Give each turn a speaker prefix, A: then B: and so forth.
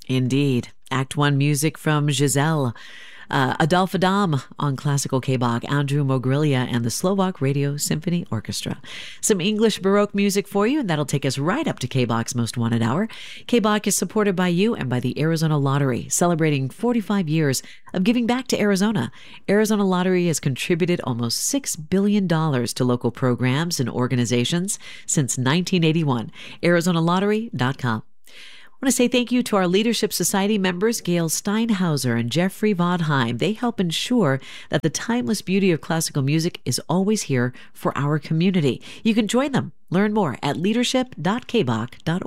A: Indeed. Act One music from Giselle. Adolphe Adam on classical K-Bach, Andrew Mogrilya and the Slovak Radio Symphony Orchestra. Some English Baroque music for you, and that'll take us right up to K-Bach's Most Wanted Hour. K-Bach is supported by you and by the Arizona Lottery, celebrating 45 years of giving back to Arizona. Arizona Lottery has contributed almost $6 billion to local programs and organizations since 1981. ArizonaLottery.com. I want to say thank you to our Leadership Society members, Gail Steinhauser and Jeffrey Vodheim. They help ensure that the timeless beauty of classical music is always here for our community. You can join them. Learn more at leadership.kbach.org.